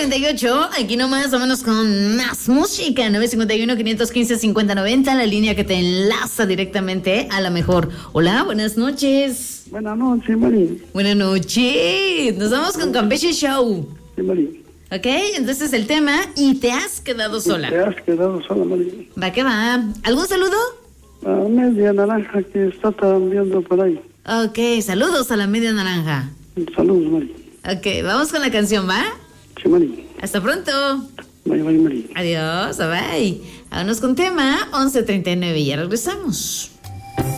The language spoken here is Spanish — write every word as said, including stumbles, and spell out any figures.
noventa y ocho, aquí nomás, vámonos con más música. nueve cinco uno, cinco uno cinco, cinco cero nueve cero, la línea que te enlaza directamente a la mejor. Hola, buenas noches. Buenas noches, Mari. Buenas noches. Nos vamos con Campeche Show. Sí, Mari. Ok, entonces el tema, y te has quedado sola. Te has quedado sola, Mari. Va que va. ¿Algún saludo? La media naranja que está viendo por ahí. Ok, saludos a la media naranja. Saludos, Mari. Ok, vamos con la canción, ¿va? Sí, Mari. Hasta pronto. Bye, bye, Mari. Adiós, bye. Vámonos con tema once treinta y nueve y ya regresamos.